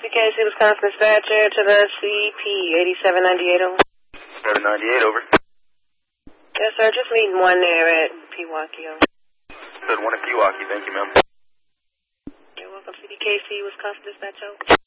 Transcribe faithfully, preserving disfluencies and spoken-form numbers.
C K C, Wisconsin dispatcher to the C P eighty-seven ninety-eight, over. seven ninety-eight, over. Yes, sir, just needing one there at Pewaukee, over. Said one at Pewaukee, thank you, ma'am. You're welcome, C D K C, Wisconsin dispatch, over.